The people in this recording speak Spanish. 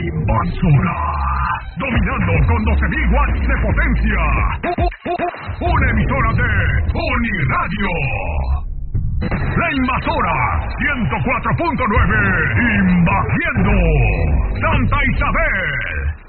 Invasora. Dominando con 12.000 watts de potencia. Una emisora de Uniradio. La Invasora 104.9. Invadiendo Santa Isabel.